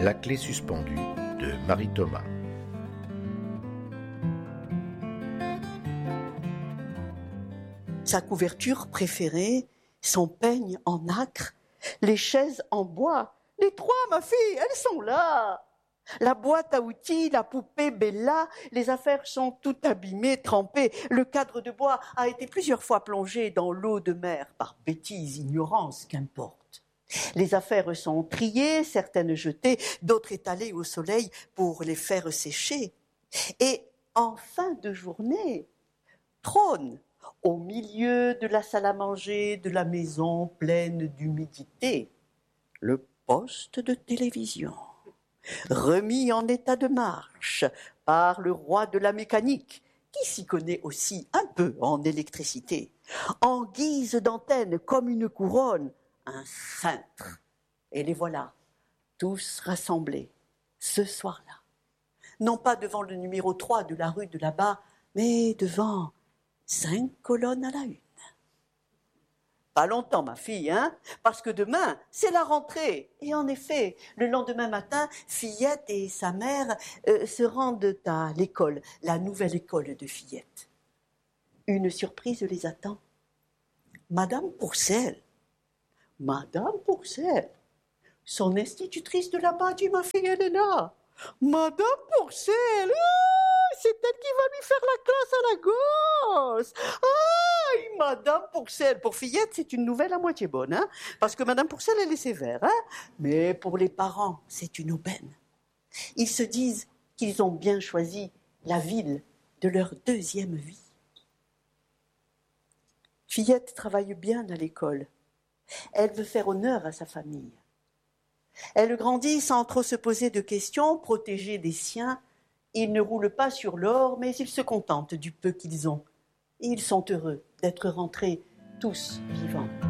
La clé suspendue de Marie Thomas. Sa couverture préférée, son peigne en nacre, les chaises en bois. Les trois, ma fille, elles sont là. La boîte à outils, la poupée Bella, les affaires sont toutes abîmées, trempées. Le cadre de bois a été plusieurs fois plongé dans l'eau de mer, par bêtise, ignorance, qu'importe. Les affaires sont triées, certaines jetées, d'autres étalées au soleil pour les faire sécher. Et en fin de journée, trône au milieu de la salle à manger de la maison pleine d'humidité, le poste de télévision, remis en état de marche par le roi de la mécanique, qui s'y connaît aussi un peu en électricité, en guise d'antenne comme une couronne, un cintre. Et les voilà, tous rassemblés, ce soir-là. Non pas devant le numéro 3 de la rue de là-bas, mais devant 5 colonnes à la une. Pas longtemps, ma fille, hein, parce que demain, c'est la rentrée. Et en effet, le lendemain matin, Fillette et sa mère se rendent à l'école, la nouvelle école de Fillette. Une surprise les attend. Madame Pourcel, son institutrice de là-bas, dit ma fille, elle est là. Madame Pourcel, c'est elle qui va lui faire la classe à la gosse. Madame Pourcel, pour Fillette, c'est une nouvelle à moitié bonne, hein, parce que Madame Pourcel, elle est sévère, hein, mais pour les parents, c'est une aubaine. Ils se disent qu'ils ont bien choisi la ville de leur deuxième vie. Fillette travaille bien à l'école. Elle veut faire honneur à sa famille. Elle grandit sans trop se poser de questions, protégée des siens. Ils ne roulent pas sur l'or, mais ils se contentent du peu qu'ils ont. Et ils sont heureux d'être rentrés tous vivants.